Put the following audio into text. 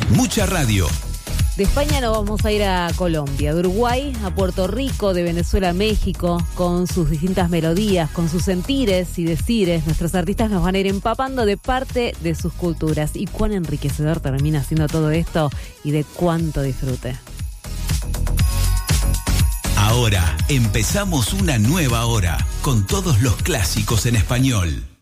Mucha radio. De España nos vamos a ir a Colombia, de Uruguay a Puerto Rico, de Venezuela a México, con sus distintas melodías, con sus sentires y decires. Nuestros artistas nos van a ir empapando de parte de sus culturas. Y cuán enriquecedor termina siendo todo esto y de cuánto disfrute. Ahora empezamos una nueva hora con todos los clásicos en español.